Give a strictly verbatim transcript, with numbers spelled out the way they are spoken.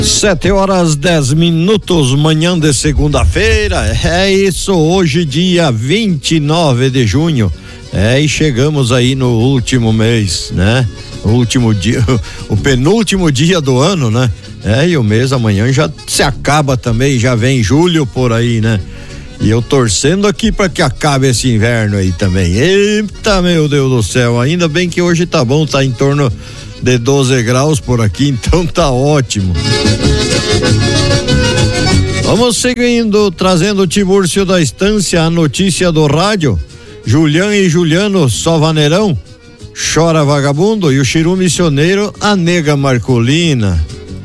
Sete horas dez minutos, manhã de segunda-feira. É isso, hoje, dia vinte e nove de junho. É, e chegamos aí no último mês, né? O último dia, o penúltimo dia do ano, né? É, e o mês amanhã já se acaba também, já vem julho por aí, né? E eu torcendo aqui para que acabe esse inverno aí também. Eita, meu Deus do céu, ainda bem que hoje tá bom, tá em torno de doze graus por aqui, então tá ótimo. Vamos seguindo, trazendo o Tibúrcio da Estância, a notícia do rádio. Julião e Juliano, só vaneirão, chora vagabundo, e o Chiru Missioneiro, a nega Marcolina.